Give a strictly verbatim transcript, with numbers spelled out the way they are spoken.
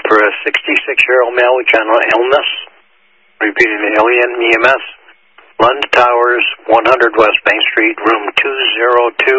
for a sixty-six-year-old male with general illness. Repeating the Alien E M S. Lund Towers, one hundred West Main Street, room two oh two.